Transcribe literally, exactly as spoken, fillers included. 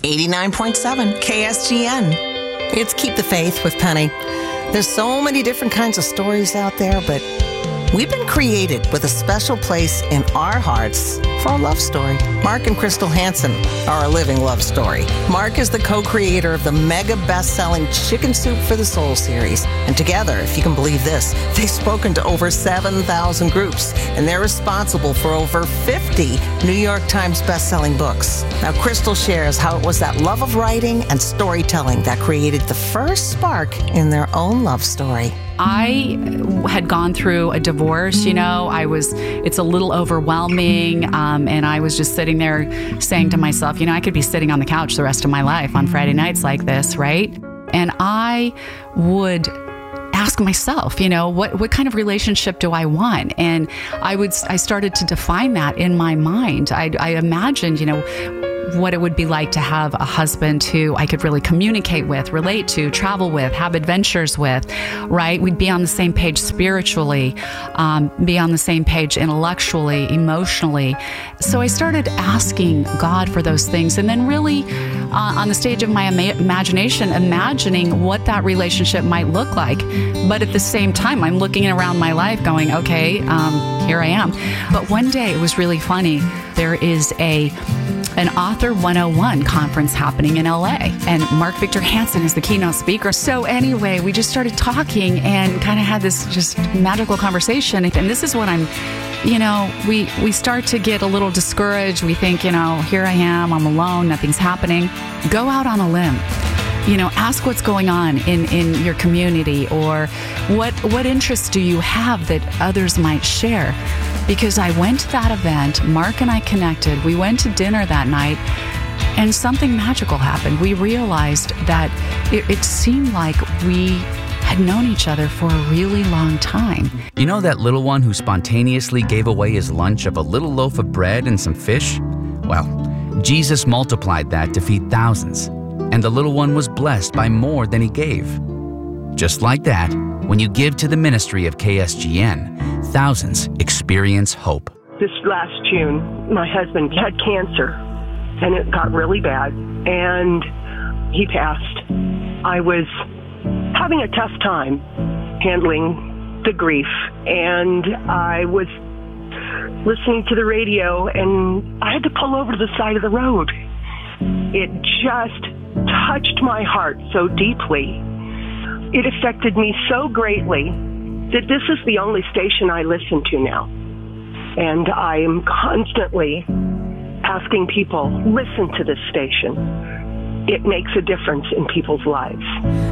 eighty-nine point seven K S G N. It's Keep the Faith with Penny. There's so many different kinds of stories out there, but we've been created with a special place in our hearts for a love story. Mark and Crystal Hansen are a living love story. Mark is the co-creator of the mega best-selling Chicken Soup for the Soul series. And together, if you can believe this, they've spoken to over seven thousand groups, and they're responsible for over fifty New York Times best-selling books. Now, Crystal shares how it was that love of writing and storytelling that created the first spark in their own love story. I had gone through a divorce, you know, I was, it's a little overwhelming. Um, and I was just sitting there saying to myself, you know, I could be sitting on the couch the rest of my life on Friday nights like this, right? And I would ask myself, you know, what, what kind of relationship do I want? And I would, I started to define that in my mind. I, I imagined, you know, what it would be like to have a husband who I could really communicate with, relate to, travel with, have adventures with, right? We'd be on the same page spiritually, um, be on the same page intellectually, emotionally. So I started asking God for those things, and then really uh, on the stage of my ima- imagination, imagining what that relationship might look like. But at the same time, I'm looking around my life going, okay, um, here I am. But one day, it was really funny. There is a an Author one oh one conference happening in L A, and Mark Victor Hansen is the keynote speaker. So anyway, we just started talking and kind of had this just magical conversation. And this is what I'm, you know, we, we start to get a little discouraged. We think, you know, here I am, I'm alone, nothing's happening. Go out on a limb. You know, ask what's going on in, in your community, or what what interests do you have that others might share? Because I went to that event, Mark and I connected, we went to dinner that night, and something magical happened. We realized that it, it seemed like we had known each other for a really long time. You know that little one who spontaneously gave away his lunch of a little loaf of bread and some fish? Well, Jesus multiplied that to feed thousands, and the little one was blessed by more than he gave. Just like that, when you give to the ministry of K S G N, thousands experience hope. This last June, my husband had cancer, and it got really bad, and he passed. I was having a tough time handling the grief, and I was listening to the radio, and I had to pull over to the side of the road. It just touched my heart so deeply. It affected me so greatly that this is the only station I listen to now. And I am constantly asking people, listen to this station. It makes a difference in people's lives.